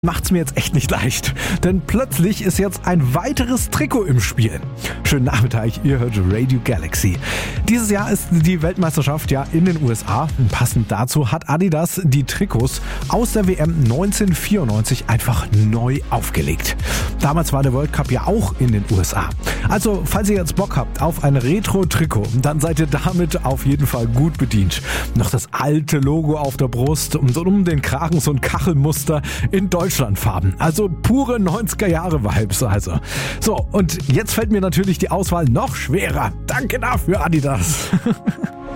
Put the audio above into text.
Macht's mir jetzt echt nicht leicht, denn plötzlich ist jetzt ein weiteres Trikot im Spiel. Schönen Nachmittag, ihr hört Radio Galaxy. Dieses Jahr ist die Weltmeisterschaft ja in den USA. Passend dazu hat Adidas die Trikots aus der WM 1994 einfach neu aufgelegt. Damals war der World Cup ja auch in den USA. Also, falls ihr jetzt Bock habt auf ein Retro-Trikot, dann seid ihr damit auf jeden Fall gut bedient. Noch das alte Logo auf der Brust und um den Kragen so ein Kachelmuster in Deutschlandfarben. Also pure 90er-Jahre-Vibes also. So, und jetzt fällt mir natürlich die Auswahl noch schwerer. Danke dafür, Adidas.